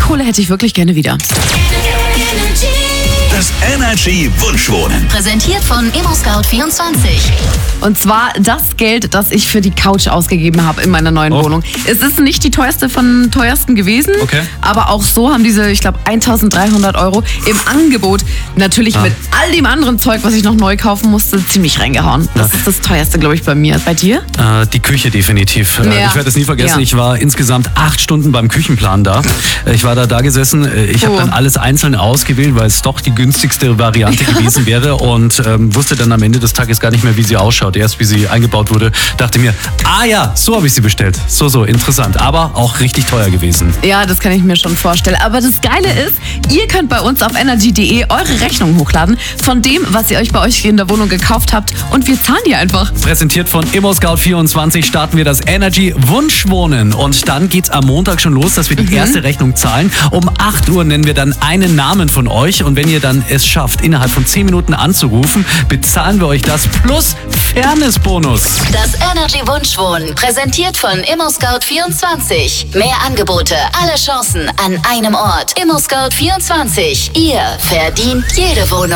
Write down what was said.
Kohle hätte ich wirklich gerne wieder. Das Energy Wunschwohnen. Präsentiert von ImmoScout24. Und zwar das Geld, das ich für die Couch ausgegeben habe in meiner neuen Wohnung. Es ist nicht die teuerste von teuersten gewesen, aber auch so haben diese, ich glaube, 1.300 € im Angebot natürlich mit all dem anderen Zeug, was ich noch neu kaufen musste, ziemlich reingehauen. Das ist das teuerste, glaube ich, bei mir. Bei dir? Die Küche definitiv. Ja. Ich werde es nie vergessen, ich war insgesamt 8 Stunden beim Küchenplan da. Ich war da gesessen, ich habe dann alles einzeln ausgewählt, weil es doch die günstigste Variante gewesen wäre und wusste dann am Ende des Tages gar nicht mehr, wie sie ausschaut. Erst wie sie eingebaut wurde, dachte mir, so habe ich sie bestellt. So, interessant. Aber auch richtig teuer gewesen. Ja, das kann ich mir schon vorstellen. Aber das Geile ist, ihr könnt bei uns auf energy.de eure Rechnung hochladen von dem, was ihr euch bei euch in der Wohnung gekauft habt und wir zahlen die einfach. Präsentiert von ImmoScout24 starten wir das Energy Wunschwohnen und dann geht's am Montag schon los, dass wir die erste Rechnung zahlen. Um 8 Uhr nennen wir dann einen Namen von euch und wenn ihr dann es schafft, innerhalb von 10 Minuten anzurufen, bezahlen wir euch das plus Fairness-Bonus. Das Energy Wunschwohnen, präsentiert von ImmoScout24. Mehr Angebote, alle Chancen an einem Ort. ImmoScout24. Ihr verdient jede Wohnung.